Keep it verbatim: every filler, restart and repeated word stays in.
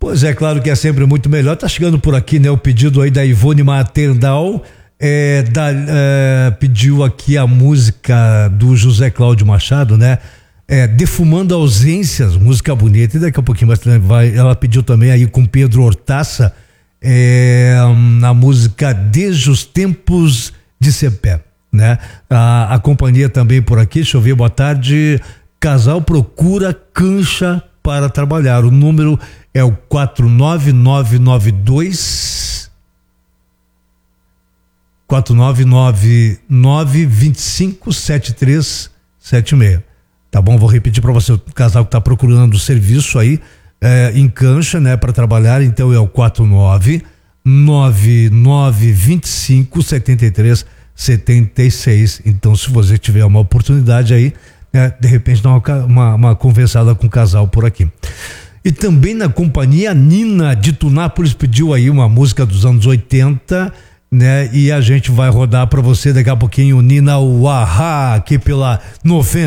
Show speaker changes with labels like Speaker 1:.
Speaker 1: Pois é, claro que é sempre muito melhor. Tá chegando por aqui, né, o pedido aí da Ivone Maternal, é, da, é, pediu aqui a música do José Cláudio Machado, né? É, Defumando Ausências, música bonita, e daqui a pouquinho mais vai, ela pediu também aí com Pedro Hortaça, é, na música Desde os Tempos de Cepé, né? A, a companhia também por aqui, deixa eu ver, boa tarde, casal procura cancha para trabalhar, o número é o quatro nove nove nove dois quatro nove nove nove dois cinco sete três sete seis. Tá bom? Vou repetir para você, o casal que tá procurando serviço aí é, em cancha, né, para trabalhar, então é o quatro nove nove nove dois cinco sete três sete seis. Então, se você tiver uma oportunidade aí, é, de repente dá uma, uma, uma conversada com o casal por aqui. E também na companhia, Nina de Tunápolis pediu aí uma música dos anos oitenta, né? E a gente vai rodar para você daqui a pouquinho, Nina Uahá, aqui pela noventa.